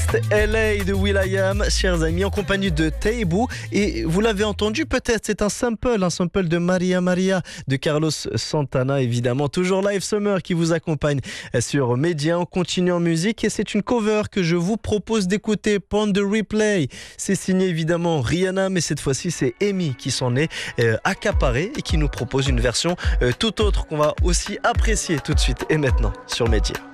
Just LA de will.i.am, chers amis, en compagnie de Taibu. Et vous l'avez entendu peut-être, c'est un sample de Maria Maria de Carlos Santana, évidemment. Toujours Live Summer qui vous accompagne sur Média. On continue en musique et c'est une cover que je vous propose d'écouter, Pon the Replay. C'est signé évidemment Rihanna, mais cette fois-ci c'est Amy qui s'en est accaparée et qui nous propose une version tout autre qu'on va aussi apprécier tout de suite et maintenant sur Média.